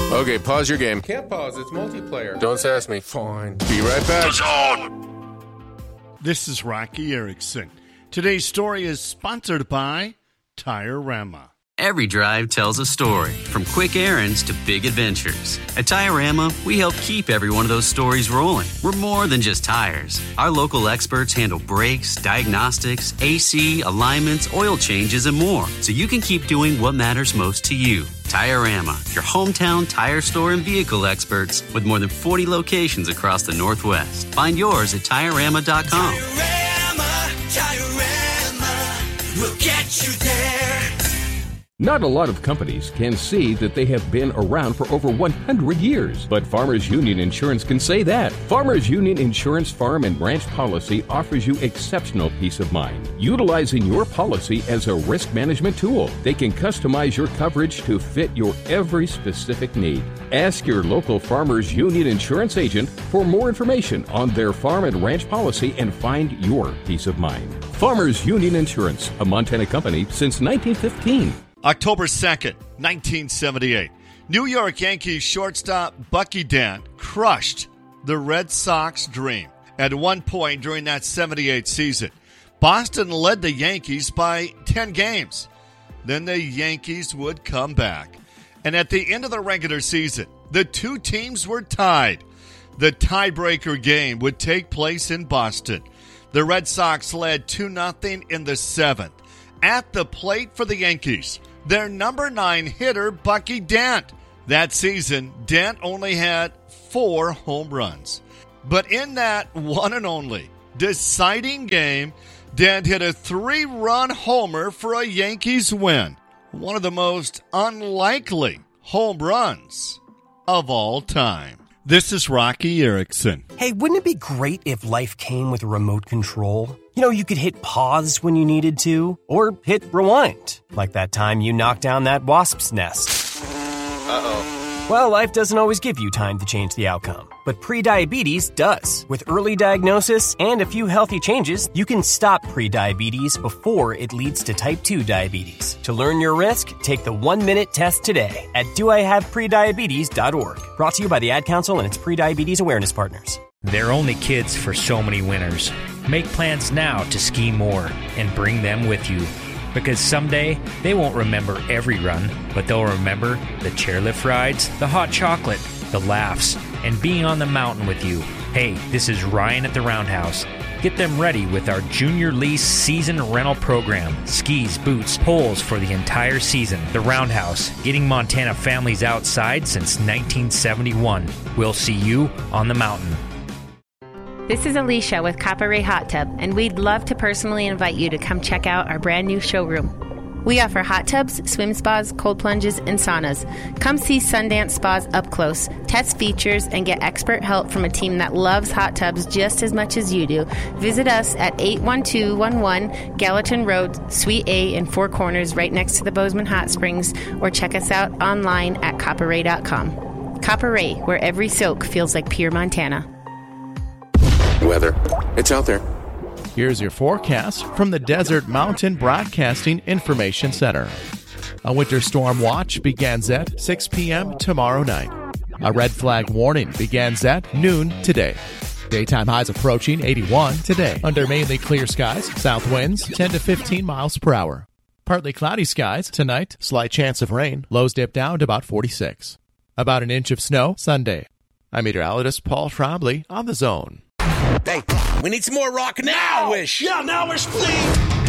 Okay, pause your game. Can't pause. It's multiplayer. Don't sass me. Fine. Be right back. This is Rocky Erickson. Today's story is sponsored by Tire-Rama. Every drive tells a story, from quick errands to big adventures. At Tire-Rama, we help keep every one of those stories rolling. We're more than just tires. Our local experts handle brakes, diagnostics, AC, alignments, oil changes, and more, so you can keep doing what matters most to you. Tire-Rama, your hometown tire store and vehicle experts with more than 40 locations across the Northwest. Find yours at TireRama.com. Tire-Rama, we'll get you there. Not a lot of companies can see that they have been around for over 100 years, but Farmers Union Insurance can say that. Farmers Union Insurance Farm and Ranch Policy offers you exceptional peace of mind. Utilizing your policy as a risk management tool, they can customize your coverage to fit your every specific need. Ask your local Farmers Union Insurance agent for more information on their farm and ranch policy and find your peace of mind. Farmers Union Insurance, a Montana company since 1915. October 2nd, 1978. New York Yankees shortstop Bucky Dent crushed the Red Sox dream. At one point during that 78 season, Boston led the Yankees by 10 games. Then the Yankees would come back. And at the end of the regular season, the two teams were tied. The tiebreaker game would take place in Boston. The Red Sox led 2-0 in the 7th. At the plate for the Yankees, their number 9 hitter, Bucky Dent. That season, Dent only had 4 home runs. But in that one and only deciding game, Dent hit a 3-run homer for a Yankees win. One of the most unlikely home runs of all time. This is Rocky Erickson. Hey, wouldn't it be great if life came with a remote control? You know, you could hit pause when you needed to, or hit rewind, like that time you knocked down that wasp's nest. Uh-oh. Well, life doesn't always give you time to change the outcome, but prediabetes does. With early diagnosis and a few healthy changes, you can stop prediabetes before it leads to type 2 diabetes. To learn your risk, take the 1-minute test today at doihaveprediabetes.org. Brought to you by the Ad Council and its prediabetes awareness partners. They're only kids for so many winners. Make plans now to ski more and bring them with you. Because someday, they won't remember every run, but they'll remember the chairlift rides, the hot chocolate, the laughs, and being on the mountain with you. Hey, this is Ryan at the Roundhouse. Get them ready with our Junior Lease Season Rental Program. Skis, boots, poles for the entire season. The Roundhouse, getting Montana families outside since 1971. We'll see you on the mountain. This is Alicia with Copper Ray Hot Tub, and we'd love to personally invite you to come check out our brand new showroom. We offer hot tubs, swim spas, cold plunges, and saunas. Come see Sundance Spas up close, test features, and get expert help from a team that loves hot tubs just as much as you do. Visit us at 81211 Gallatin Road, Suite A in Four Corners, right next to the Bozeman Hot Springs, or check us out online at copperray.com. Copper Ray, where every soak feels like pure Montana. Weather. It's out there. Here's your forecast from the Desert Mountain Broadcasting Information Center. A winter storm watch begins at 6 p.m. tomorrow night. A red flag warning begins at noon today. Daytime highs approaching 81 today. Under mainly clear skies, south winds 10 to 15 miles per hour. Partly cloudy skies tonight, slight chance of rain. Lows dip down to about 46. About an inch of snow Sunday. I'm meteorologist Paul Trombley on The Zone. Hey, we need some more rock now, Wish. Yeah, now Wish, please.